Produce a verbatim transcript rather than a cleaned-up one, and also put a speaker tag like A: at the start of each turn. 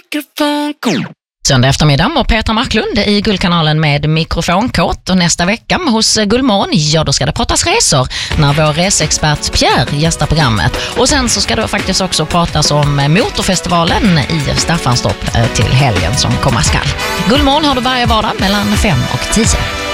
A: Mikrofon.
B: Söndag eftermiddag och Petra Marklund i Guldkanalen med mikrofonkåt, och nästa vecka hos Guldmorgon, ja då ska det pratas resor när vår reseexpert Pierre gästar programmet. Och sen så ska det faktiskt också pratas om motorfestivalen i Staffanstorp till helgen som komma skall. Guldmorgon har du varje vardag mellan fem och tio.